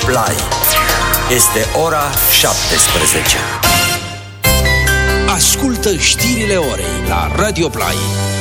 Play. Este ora 17. Ascultă știrile orei la Radio Play.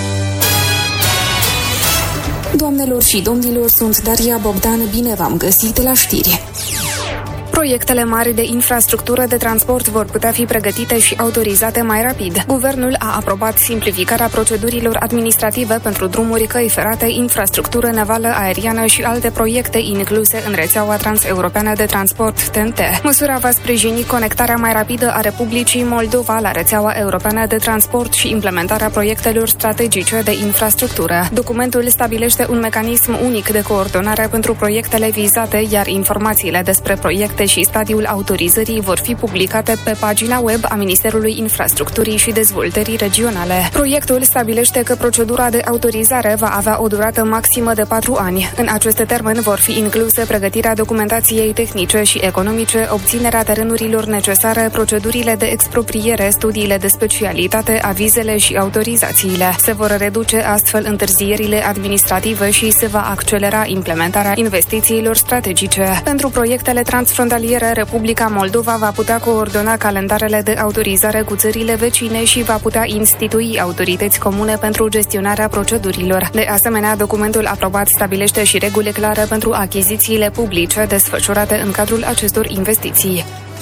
Doamnelor și domnilor, sunt Daria Bogdan, bine v-am găsit la știri. Proiectele mari de infrastructură de transport vor putea fi pregătite și autorizate mai rapid. Guvernul a aprobat simplificarea procedurilor administrative pentru drumuri, căi ferate, infrastructură navală, aeriană și alte proiecte incluse în rețeaua transeuropeană de transport TEN-T. Măsura va sprijini conectarea mai rapidă a Republicii Moldova la rețeaua europeană de transport și implementarea proiectelor strategice de infrastructură. Documentul stabilește un mecanism unic de coordonare pentru proiectele vizate, iar informațiile despre proiecte și stadiul autorizării vor fi publicate pe pagina web a Ministerului Infrastructurii și Dezvoltării Regionale. Proiectul stabilește că procedura de autorizare va avea o durată maximă de 4 ani. În acest termen vor fi incluse pregătirea documentației tehnice și economice, obținerea terenurilor necesare, procedurile de expropriere, studiile de specialitate, avizele și autorizațiile. Se vor reduce astfel întârzierile administrative și se va accelera implementarea investițiilor strategice. Pentru proiectele transfrontaliere, Republica Moldova va putea coordona calendarele de autorizare cu țările vecine și va putea institui autorități comune pentru gestionarea procedurilor. De asemenea, documentul aprobat stabilește și reguli clare pentru achizițiile publice desfășurate în cadrul acestor investiții.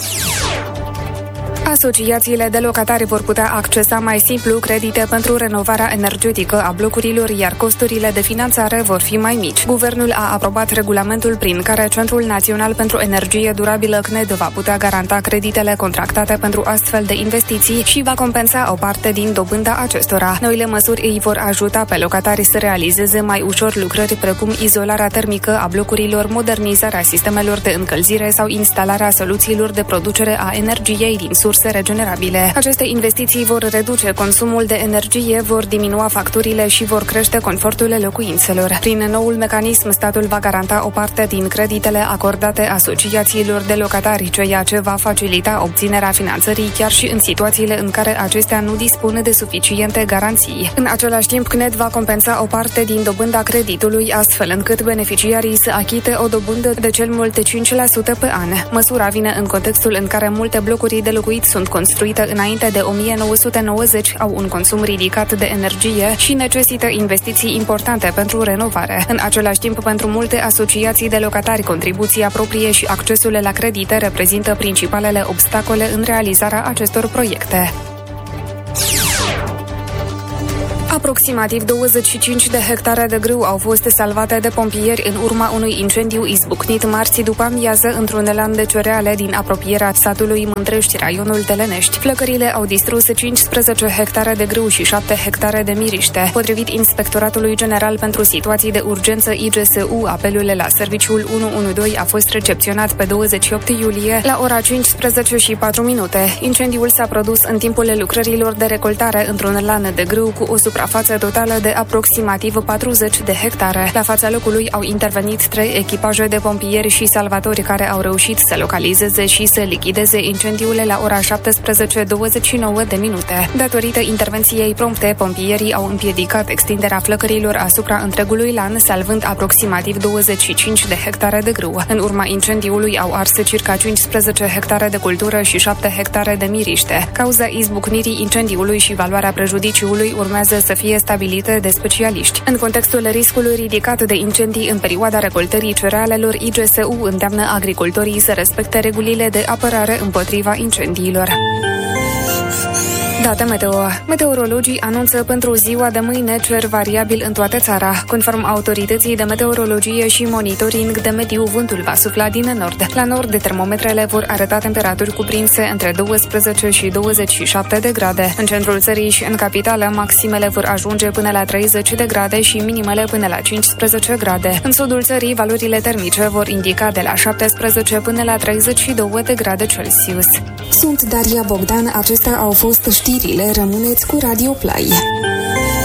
Asociațiile de locatari vor putea accesa mai simplu credite pentru renovarea energetică a blocurilor, iar costurile de finanțare vor fi mai mici. Guvernul a aprobat regulamentul prin care Centrul Național pentru Energie Durabilă CNED va putea garanta creditele contractate pentru astfel de investiții și va compensa o parte din dobânda acestora. Noile măsuri îi vor ajuta pe locatari să realizeze mai ușor lucrări precum izolarea termică a blocurilor, modernizarea sistemelor de încălzire sau instalarea soluțiilor de producere a energiei din surse regenerabile. Aceste investiții vor reduce consumul de energie, vor diminua facturile și vor crește confortul locuințelor. Prin noul mecanism, statul va garanta o parte din creditele acordate asociațiilor de locatari, ceea ce va facilita obținerea finanțării chiar și în situațiile în care acestea nu dispun de suficiente garanții. În același timp, CNED va compensa o parte din dobânda creditului, astfel încât beneficiarii să achite o dobândă de cel mult 5% pe an. Măsura vine în contextul în care multe blocuri de locuit sunt construite înainte de 1990, au un consum ridicat de energie și necesită investiții importante pentru renovare. În același timp, pentru multe asociații de locatari, contribuția proprie și accesul la credite reprezintă principalele obstacole în realizarea acestor proiecte. Aproximativ 25 de hectare de grâu au fost salvate de pompieri în urma unui incendiu izbucnit marți după amiază într-un lan de cereale din apropierea satului Mândrești, raionul Telenești. Flăcările au distrus 15 hectare de grâu și 7 hectare de miriște. Potrivit Inspectoratului General pentru Situații de Urgență IGSU, apelul la serviciul 112 a fost recepționat pe 28 iulie la ora 15:04. Incendiul s-a produs în timpul lucrărilor de recoltare într-un lan de grâu cu o suprafață totală de aproximativ 40 de hectare. La fața locului au intervenit 3 echipaje de pompieri și salvatori care au reușit să localizeze și să lichideze incendiul la ora 17:29. Datorită intervenției prompte, pompierii au împiedicat extinderea flăcărilor asupra întregului lan, salvând aproximativ 25 de hectare de grâu. În urma incendiului au ars circa 15 hectare de cultură și 7 hectare de miriște. Cauza izbucnirii incendiului și valoarea prejudiciului urmează să fie stabilite de specialiști. În contextul riscului ridicat de incendii în perioada recoltării cerealelor, IGSU îndeamnă agricultorii să respecte regulile de apărare împotriva incendiilor. Date meteo. Meteorologii anunță pentru ziua de mâine cer variabil în toată țara. Conform autorității de meteorologie și monitoring de mediu, vântul va sufla din nord. La nord, termometrele vor arăta temperaturi cuprinse între 12 și 27 de grade. În centrul țării și în capitală, maximele vor ajunge până la 30 de grade și minimele până la 15 grade. În sudul țării, valorile termice vor indica de la 17 până la 32 de grade Celsius. Sunt Daria Bogdan, acestea au fost știrile. Rămâneți cu Radio Play.